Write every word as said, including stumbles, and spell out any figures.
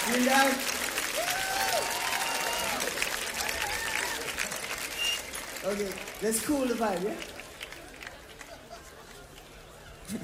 See you guys. Okay, let's cool the vibe, yeah?